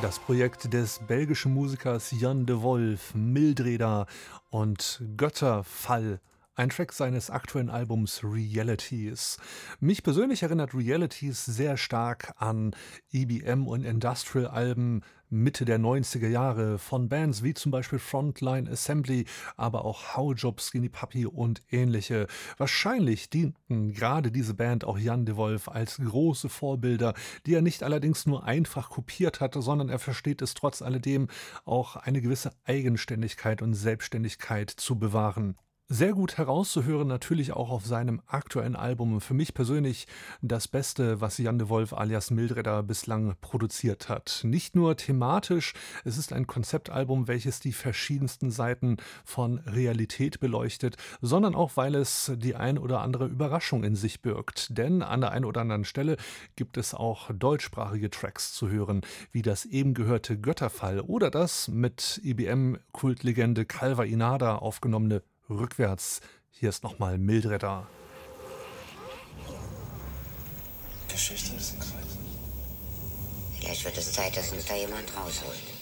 Das Projekt des belgischen Musikers Jan de Wolf, Mildreder und Götterfall. Ein Track seines aktuellen Albums Realities. Mich persönlich erinnert Realities sehr stark an EBM und Industrial-Alben Mitte der 90er Jahre von Bands wie zum Beispiel Frontline Assembly, aber auch Howjob, Skinny Puppy und ähnliche. Wahrscheinlich dienten gerade diese Band auch Jan de Wolf als große Vorbilder, die er nicht allerdings nur einfach kopiert hatte, sondern er versteht es trotz alledem auch eine gewisse Eigenständigkeit und Selbstständigkeit zu bewahren. Sehr gut herauszuhören natürlich auch auf seinem aktuellen Album. Für mich persönlich das Beste, was Jan de Wolf alias Mildredder bislang produziert hat. Nicht nur thematisch, es ist ein Konzeptalbum, welches die verschiedensten Seiten von Realität beleuchtet, sondern auch, weil es die ein oder andere Überraschung in sich birgt. Denn an der einen oder anderen Stelle gibt es auch deutschsprachige Tracks zu hören, wie das eben gehörte Götterfall oder das mit IBM-Kultlegende Calva Inada aufgenommene Rückwärts. Hier ist nochmal Mildredder. Geschichte ist ein Kreis. Vielleicht wird es Zeit, dass uns da jemand rausholt.